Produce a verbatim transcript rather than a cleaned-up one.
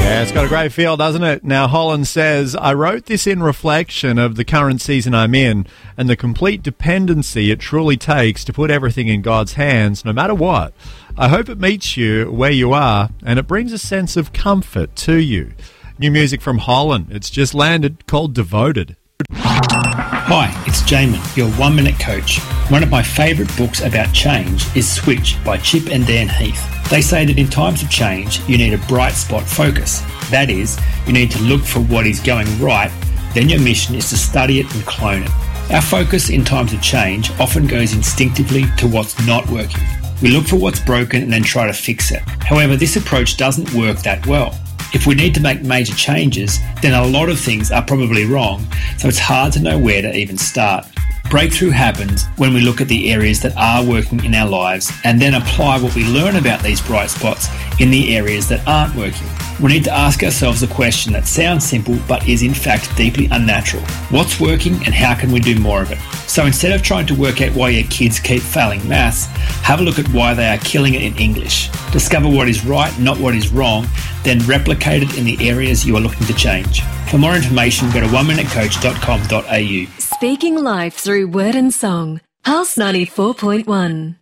Yeah, it's got a great feel, doesn't it? Now, Holland says, I wrote this in reflection of the current season I'm in and the complete dependency it truly takes to put everything in God's hands, no matter what. I hope it meets you where you are and it brings a sense of comfort to you. New music from Holland. It's just landed, called Devoted. Hi, it's Jamin, your one-minute coach. One of my favourite books about change is Switch by Chip and Dan Heath. They say that in times of change, you need a bright spot focus. That is, you need to look for what is going right, then your mission is to study it and clone it. Our focus in times of change often goes instinctively to what's not working. We look for what's broken and then try to fix it. However, this approach doesn't work that well. If we need to make major changes, then a lot of things are probably wrong, so it's hard to know where to even start. Breakthrough happens when we look at the areas that are working in our lives and then apply what we learn about these bright spots in the areas that aren't working. We need to ask ourselves a question that sounds simple but is in fact deeply unnatural. What's working and how can we do more of it? So instead of trying to work out why your kids keep failing maths, have a look at why they are killing it in English. Discover what is right, not what is wrong, then replicate it in the areas you are looking to change. For more information, go to one minute coach dot com dot a u. Speaking life through word and song. Pulse ninety-four point one.